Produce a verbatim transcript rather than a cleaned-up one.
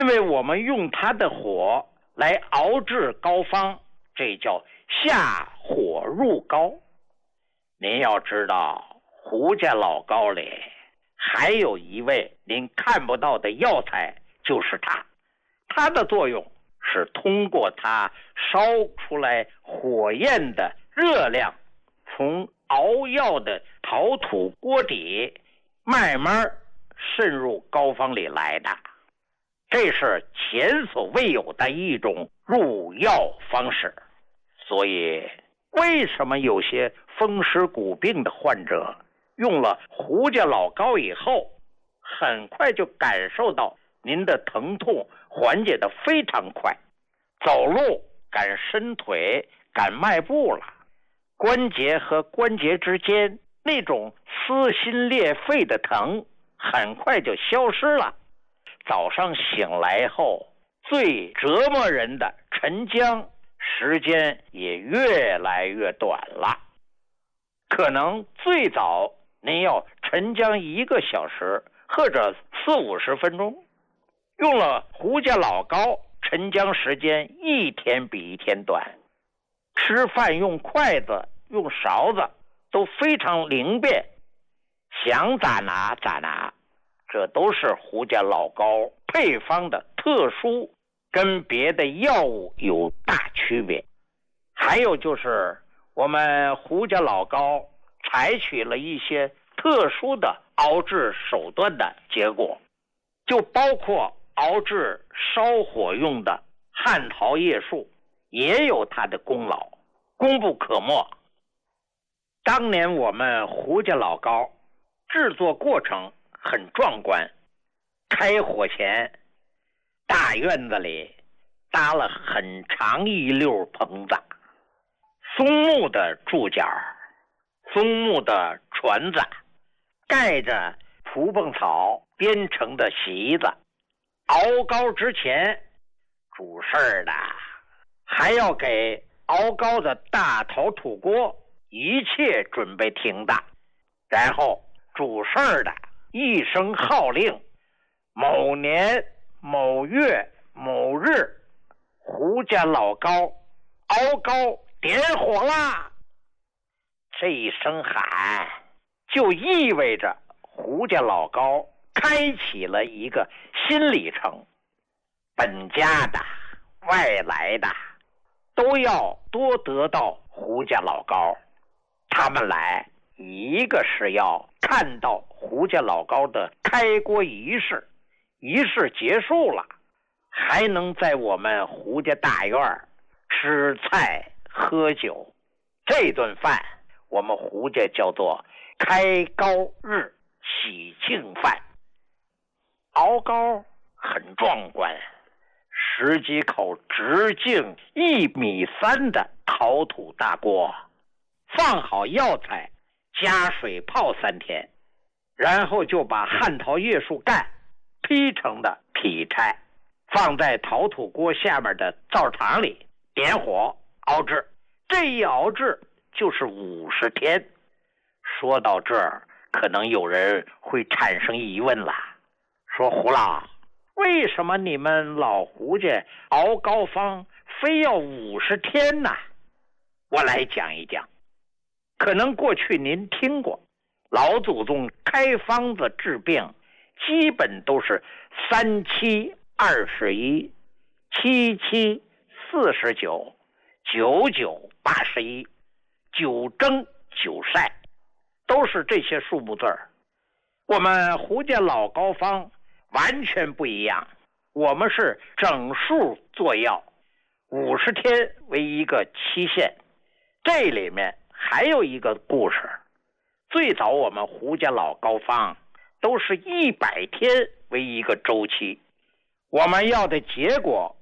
因为我们用它的火来熬制膏方，这叫下火入膏。您要知道，胡家老膏里还有一味您看不到的药材，就是它。它的作用是通过它烧出来火焰的热量，从熬药的陶土锅底慢慢渗入膏方里来的。这是前所未有的一种入药方式。所以为什么有些风湿骨病的患者用了胡家老膏以后，很快就感受到您的疼痛缓解的非常快，走路敢伸腿，敢迈步了，关节和关节之间那种撕心裂肺的疼很快就消失了。早上醒来后，最折磨人的晨僵时间也越来越短了。可能最早您要晨僵一个小时或者四五十分钟，用了胡家老膏，晨僵时间一天比一天短。吃饭用筷子用勺子都非常灵便，想咋拿咋拿。这都是胡家老膏配方的特殊，跟别的药物有大区别。还有就是我们胡家老膏采取了一些特殊的熬制手段的结果，就包括熬制烧火用的汉桃叶树，也有它的功劳，功不可没。当年我们胡家老膏制作过程很壮观，开火前大院子里搭了很长一溜棚子，松木的柱脚，松木的船子，盖着蒲蹦草编成的席子。熬膏之前，主事儿的还要给熬膏的大陶土锅一切准备停当，然后主事儿的一声号令，某年某月某日，胡家老膏熬膏点火啦！这一声喊就意味着胡家老膏开启了一个新里程，本家的外来的都要多得到胡家老膏。他们来一个是要看到胡家老膏的开锅仪式，仪式结束了，还能在我们胡家大院吃菜喝酒。这顿饭我们胡家叫做开膏日喜庆饭。熬膏很壮观，十几口直径一米三的陶土大锅，放好药材，加水泡三天，然后就把汉桃叶树干劈成的劈柴，放在陶土锅下面的灶堂里点火熬制。这一熬制就是五十天。说到这儿，可能有人会产生疑问了，说胡老，为什么你们老胡家熬膏方非要五十天呢？我来讲一讲。可能过去您听过，老祖宗开方子治病基本都是三七二十一，七七四十九，九九八十一，九蒸九晒，都是这些数目字儿。我们胡家老膏方完全不一样，我们是整数做药，五十天为一个期限。这里面还有一个故事，最早我们胡家老膏方都是一百天为一个周期，我们要的结果